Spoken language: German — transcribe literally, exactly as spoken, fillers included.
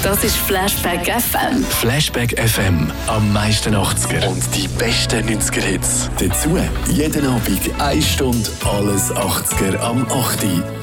Das ist Flashback F M. Flashback F M. Am meisten achtziger. Und die besten neunziger Hits. Dazu jeden Abend eine Stunde alles achtziger am acht Uhr.